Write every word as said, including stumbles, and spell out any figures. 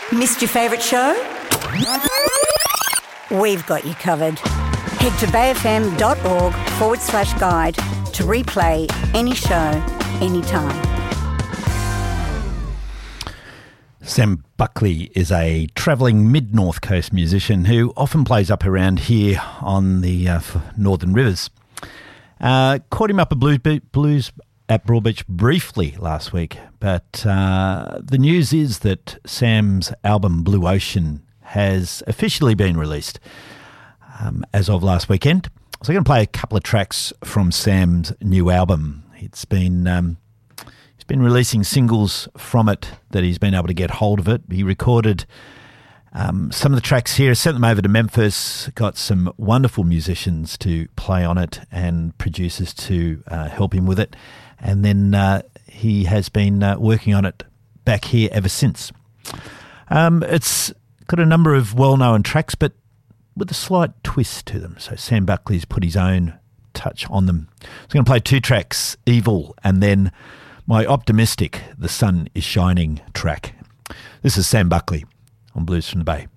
Missed your favourite show? We've got you covered. Head to bayfm.org forward slash guide to replay any show, anytime. Sam Buckley is a travelling mid-North Coast musician who often plays up around here on the uh, Northern Rivers. Uh, caught him up a blues, blues at Broadbeach briefly last week, but uh, the news is that Sam's album Blue Ocean has officially been released um, as of last weekend. So I'm going to play a couple of tracks from Sam's new album. It's been... Um, been releasing singles from it that he's been able to get hold of it. He recorded um, some of the tracks here, sent them over to Memphis, got some wonderful musicians to play on it and producers to uh, help him with it. And then uh, he has been uh, working on it back here ever since. Um, it's got a number of well-known tracks, but with a slight twist to them. So Sam Buckley's put his own touch on them. So I'm going to play two tracks, Evil, and then my optimistic The Sun is Shining track. This is Sam Buckley on Blues from the Bay.